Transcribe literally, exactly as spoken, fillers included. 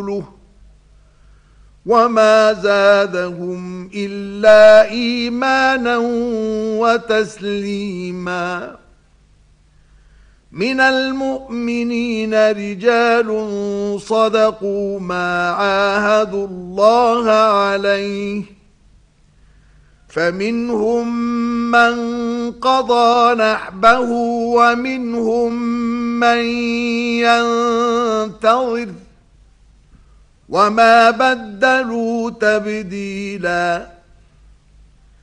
ورسله وما زادهم إلا إيمانا وتسليما. من المؤمنين رجال صدقوا ما عاهدوا الله عليه فمنهم من قضى نحبه ومنهم من ينتظر وما بدلوا تبديلا.